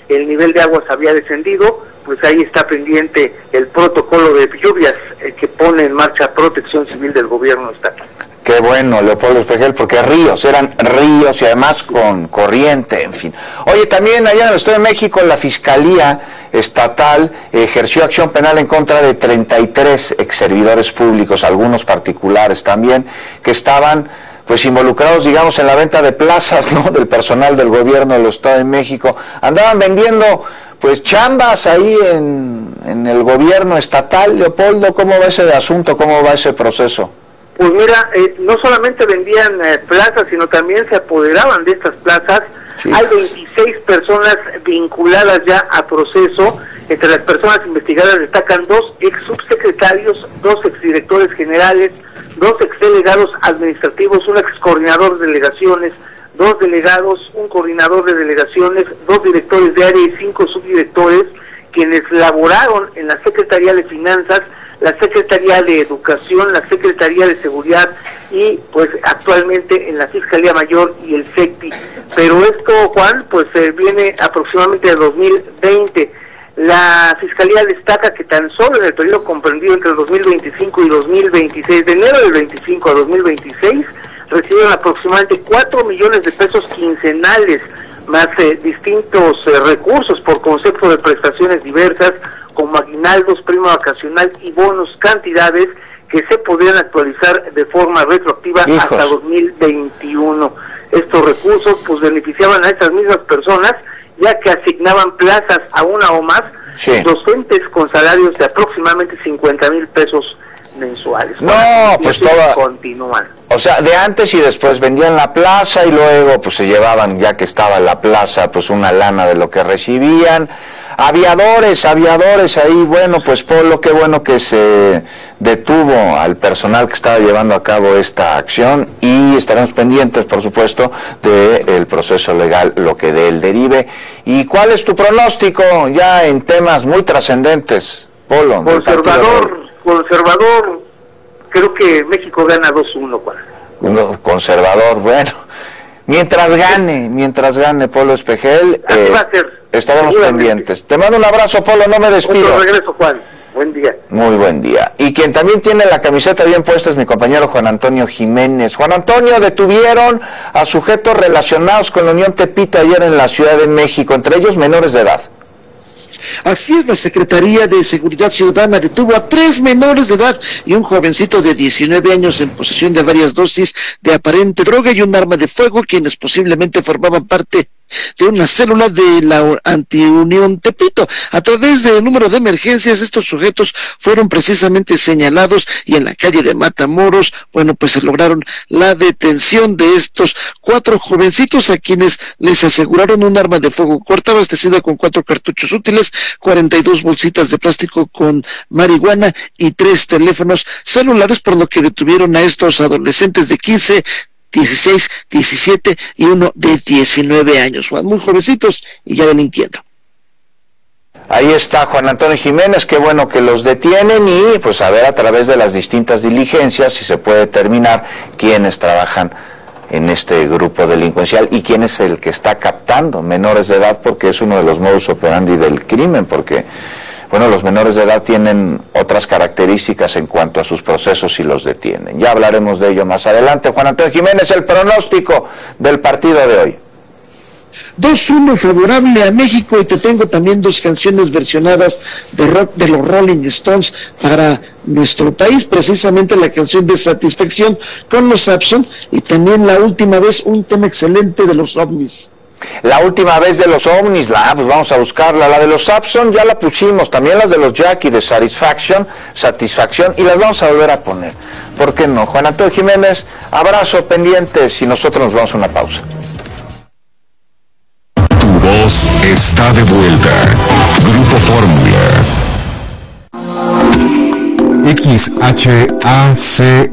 el nivel de aguas había descendido, pues ahí está pendiente el protocolo de lluvias que pone en marcha Protección Civil del gobierno estatal. Qué bueno, Leopoldo Espejel, porque eran ríos y además con corriente, en fin. Oye, también allá en el Estado de México, la Fiscalía Estatal ejerció acción penal en contra de 33 exservidores públicos, algunos particulares también, que estaban pues involucrados, digamos, en la venta de plazas, ¿no?, del personal del gobierno del Estado de México. Andaban vendiendo pues chambas ahí en el gobierno estatal. Leopoldo, ¿cómo va ese asunto? ¿Cómo va ese proceso? Pues mira, no solamente vendían plazas, sino también se apoderaban de estas plazas. Sí. Hay 26 personas vinculadas ya a proceso. Entre las personas investigadas destacan 2 ex subsecretarios, 2 exdirectores generales, 2 exdelegados administrativos, un ex coordinador de delegaciones, 2 delegados, un coordinador de delegaciones, 2 directores de área y 5 subdirectores, quienes laboraron en la Secretaría de Finanzas, la Secretaría de Educación, la Secretaría de Seguridad y pues actualmente en la Fiscalía Mayor y el SECTI. Pero esto, Juan, pues viene aproximadamente de 2020. La Fiscalía destaca que tan solo en el periodo comprendido entre el 2025 y 2026, de enero del 25 a 2026, recibieron aproximadamente 4 millones de pesos quincenales, más distintos recursos por concepto de prestaciones diversas, como aguinaldos, prima vacacional y bonos, cantidades que se podrían actualizar de forma retroactiva hasta 2021. Estos recursos pues beneficiaban a estas mismas personas, ya que asignaban plazas a una o más docentes con salarios de aproximadamente 50,000 pesos mensuales. No, pues todo continúan. O sea, de antes y después vendían la plaza y luego pues se llevaban, ya que estaba en la plaza, pues una lana de lo que recibían. Aviadores ahí, bueno, pues Polo, qué bueno que se detuvo al personal que estaba llevando a cabo esta acción y estaremos pendientes, por supuesto, del proceso legal, lo que de él derive. ¿Y cuál es tu pronóstico ya en temas muy trascendentes, Polo? Conservador, creo que México gana 2-1, Juan. Conservador, bueno. Mientras gane Polo Espejel, así va a ser. Estaremos pendientes. Te mando un abrazo, Polo, no me despido. Otro regreso, Juan. Buen día. Muy buen día. Y quien también tiene la camiseta bien puesta es mi compañero Juan Antonio Jiménez. Juan Antonio, detuvieron a sujetos relacionados con la Unión Tepito ayer en la Ciudad de México, entre ellos menores de edad. Así es, la Secretaría de Seguridad Ciudadana detuvo a 3 menores de edad y un jovencito de 19 años en posesión de varias dosis de aparente droga y un arma de fuego, quienes posiblemente formaban parte de una célula de la Antiunión Tepito. A través del número de emergencias, estos sujetos fueron precisamente señalados y en la calle de Matamoros, bueno, pues se lograron la detención de estos 4 jovencitos a quienes les aseguraron un arma de fuego corta abastecida con 4 cartuchos útiles, 42 bolsitas de plástico con marihuana y 3 teléfonos celulares, por lo que detuvieron a estos adolescentes de 15, 16, 17 y uno de 19 años, Juan, muy jovencitos y ya delinquiendo. Ahí está Juan Antonio Jiménez, qué bueno que los detienen y pues a ver a través de las distintas diligencias si se puede determinar quiénes trabajan en este grupo delincuencial y quién es el que está captando menores de edad, porque es uno de los modus operandi del crimen, porque bueno, los menores de edad tienen otras características en cuanto a sus procesos y los detienen. Ya hablaremos de ello más adelante. Juan Antonio Jiménez, el pronóstico del partido de hoy. 2-1 favorable a México, y te tengo también 2 canciones versionadas de rock de los Rolling Stones para nuestro país, precisamente la canción de Satisfacción con los Saxon y también La Última Vez, un tema excelente de los OVNIs. La Última Vez de los OVNIs, pues vamos a buscarla. La de los Saxon ya la pusimos, también las de los Jackie de Satisfacción, y las vamos a volver a poner. ¿Por qué no? Juan Antonio Jiménez, abrazo, pendientes, y nosotros nos vamos a una pausa. Tu voz está de vuelta. Grupo Fórmula. XHACE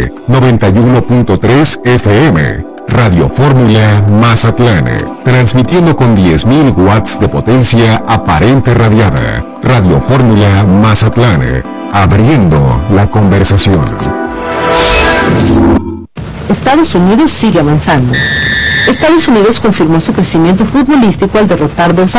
91.3 FM. Radio Fórmula Mazatlán, transmitiendo con 10.000 watts de potencia aparente radiada. Radio Fórmula Mazatlán, abriendo la conversación. Estados Unidos sigue avanzando. Estados Unidos confirmó su crecimiento futbolístico al derrotar 2